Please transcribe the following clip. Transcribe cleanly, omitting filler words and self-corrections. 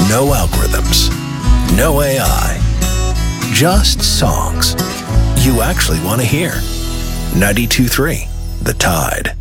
No algorithms. No AI. Just songs you actually want to hear. 92.3 The Tide.